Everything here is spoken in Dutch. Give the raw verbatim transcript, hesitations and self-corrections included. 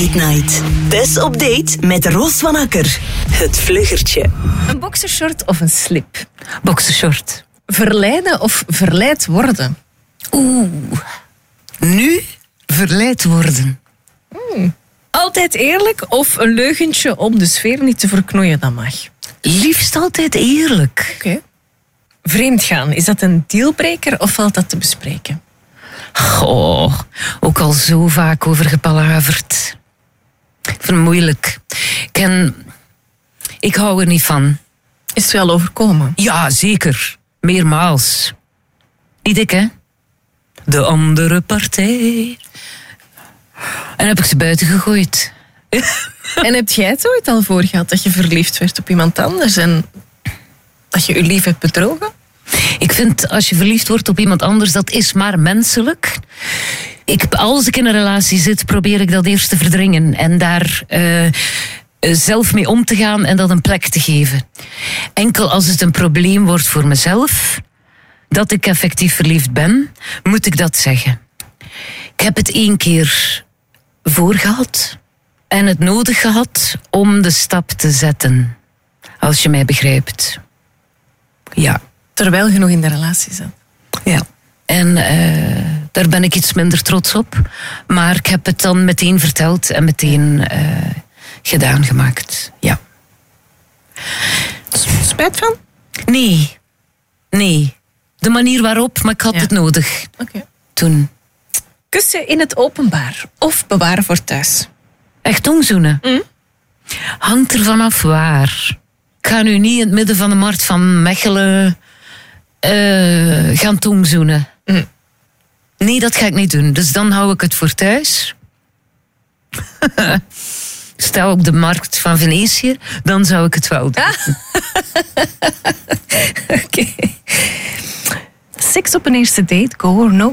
Late Night. Tess op date met Roos van Akker. Het vluggertje. Een boxershort of een slip? Boxershort. Verleiden of verleid worden? Oeh. Nu verleid worden. Hmm. Altijd eerlijk of een leugentje om de sfeer niet te verknoeien, dat mag. Liefst altijd eerlijk. Oké. Okay. Vreemd gaan, is dat een dealbreaker of valt dat te bespreken? Goh, ook al zo vaak over gepalaverd. Ik vind het moeilijk. Ik, ken, ik hou er niet van. Is het wel overkomen? Ja, zeker. Meermaals. Niet ik, hè? De andere partij. En heb ik ze buiten gegooid. En heb jij het ooit al voor gehad dat je verliefd werd op iemand anders en dat je je lief hebt bedrogen? Ik vind, als je verliefd wordt op iemand anders, dat is maar menselijk. Ik, als ik in een relatie zit, probeer ik dat eerst te verdringen. En daar uh, zelf mee om te gaan en dat een plek te geven. Enkel als het een probleem wordt voor mezelf, dat ik effectief verliefd ben, moet ik dat zeggen. Ik heb het één keer voorgehad en het nodig gehad om de stap te zetten. Als je mij begrijpt. Ja. Terwijl je nog in de relatie zat. Ja. En uh, daar ben ik iets minder trots op. Maar ik heb het dan meteen verteld en meteen uh, gedaan gemaakt. Ja. Spijt van? Nee. Nee. De manier waarop, maar ik had ja. het nodig. Oké. Okay. Toen. Kussen in het openbaar of bewaren voor thuis? Echt tongzoenen? Mm? Hangt er vanaf waar. Ik ga nu niet in het midden van de markt van Mechelen uh, gaan tongzoenen. Mm. Nee, dat ga ik niet doen. Dus dan hou ik het voor thuis. Stel op de markt van Venetië, dan zou ik het wel doen. Ah. Oké. Okay. Seks op een eerste date, go or no